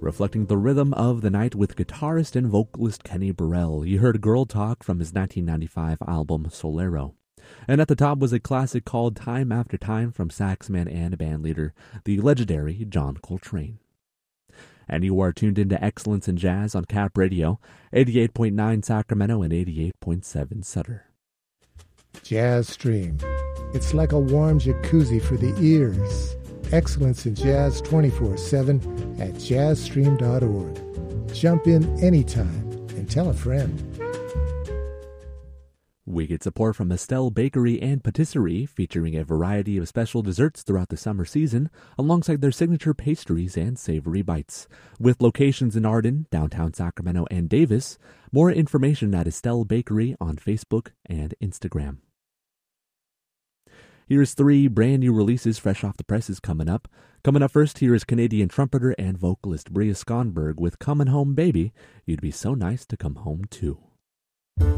Reflecting the rhythm of the night with guitarist and vocalist Kenny Burrell, you heard Girl Talk from his 1995 album Solero. And at the top was a classic called Time After Time from saxman and bandleader, the legendary John Coltrane. And you are tuned into Excellence in Jazz on Cap Radio, 88.9 Sacramento and 88.7 Sutter. Jazz Stream. It's like a warm jacuzzi for the ears. Excellence in Jazz 24/7 at jazzstream.org. Jump in anytime and tell a friend. We get support from Estelle Bakery and Patisserie, featuring a variety of special desserts throughout the summer season, alongside their signature pastries and savory bites. With locations in Arden, downtown Sacramento, and Davis, more information at Estelle Bakery on Facebook and Instagram. Here's 3 brand new releases fresh off the presses coming up. Coming up first, here is Canadian trumpeter and vocalist Bria Skonberg with Comin' Home Baby. You'd be so nice to come home too.